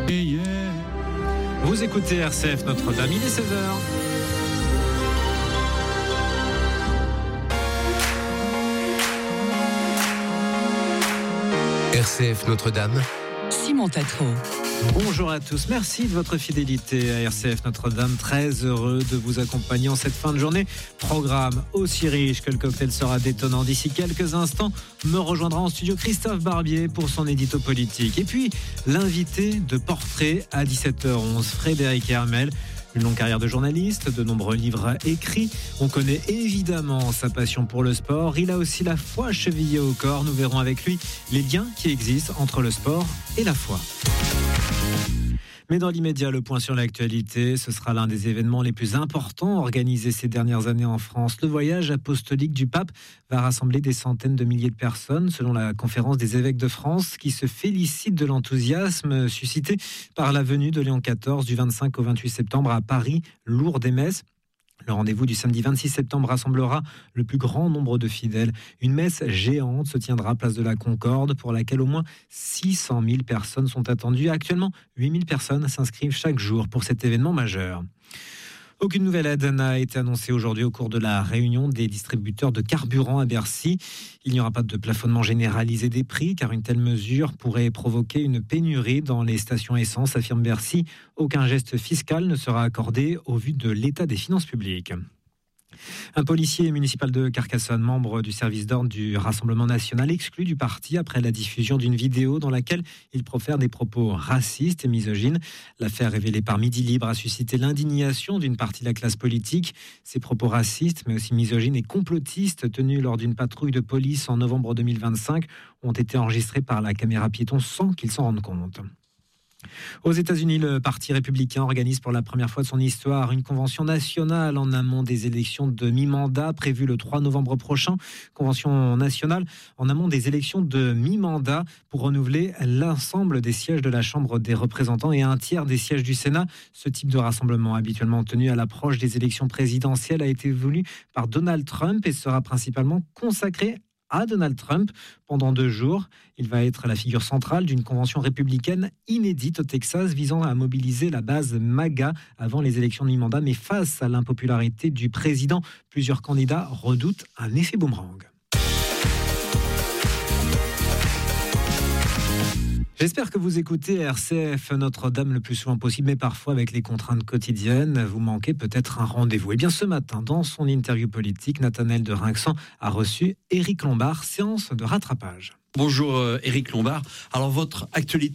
Vous écoutez RCF Notre-Dame, il est 16h. RCF Notre-Dame, Simon Tatro. Bonjour à tous, merci de votre fidélité à RCF Notre-Dame. Très heureux de vous accompagner en cette fin de journée. Programme aussi riche que le cocktail sera détonnant. D'ici quelques instants, me rejoindra en studio Christophe Barbier pour son édito politique. Et puis, l'invité de portrait à 17h11, Frédéric Hermel. Une longue carrière de journaliste, de nombreux livres écrits. On connaît évidemment sa passion pour le sport. Il a aussi la foi chevillée au corps. Nous verrons avec lui les liens qui existent entre le sport et la foi. Mais dans l'immédiat, le point sur l'actualité, ce sera l'un des événements les plus importants organisés ces dernières années en France. Le voyage apostolique du pape va rassembler des centaines de milliers de personnes, selon la conférence des évêques de France, qui se félicite de l'enthousiasme suscité par la venue de Léon XIV du 25 au 28 septembre à Paris, Lourdes et Metz. Le rendez-vous du samedi 26 septembre rassemblera le plus grand nombre de fidèles. Une messe géante se tiendra place de la Concorde pour laquelle au moins 600 000 personnes sont attendues. Actuellement, 8 000 personnes s'inscrivent chaque jour pour cet événement majeur. Aucune nouvelle aide n'a été annoncée aujourd'hui au cours de la réunion des distributeurs de carburant à Bercy. Il n'y aura pas de plafonnement généralisé des prix car une telle mesure pourrait provoquer une pénurie dans les stations essence, affirme Bercy. Aucun geste fiscal ne sera accordé au vu de l'état des finances publiques. Un policier municipal de Carcassonne, membre du service d'ordre du Rassemblement national, exclu du parti après la diffusion d'une vidéo dans laquelle il profère des propos racistes et misogynes. L'affaire révélée par Midi Libre a suscité l'indignation d'une partie de la classe politique. Ces propos racistes, mais aussi misogynes et complotistes tenus lors d'une patrouille de police en novembre 2025 ont été enregistrés par la caméra piéton sans qu'ils s'en rendent compte. Aux États-Unis, le Parti républicain organise pour la première fois de son histoire une convention nationale en amont des élections de mi-mandat prévues le 3 novembre prochain. Convention nationale en amont des élections de mi-mandat pour renouveler l'ensemble des sièges de la Chambre des représentants et un tiers des sièges du Sénat. Ce type de rassemblement habituellement tenu à l'approche des élections présidentielles a été voulu par Donald Trump et sera principalement consacré à Donald Trump pendant 2 jours. Il va être la figure centrale d'une convention républicaine inédite au Texas visant à mobiliser la base MAGA avant les élections de mi-mandat. Mais face à l'impopularité du président, plusieurs candidats redoutent un effet boomerang. J'espère que vous écoutez RCF Notre-Dame le plus souvent possible, mais parfois avec les contraintes quotidiennes, vous manquez peut-être un rendez-vous. Et bien ce matin, dans son interview politique, Nathanaël de Rinxan a reçu Éric Lombard, séance de rattrapage. Bonjour Éric Lombard. Alors votre actualité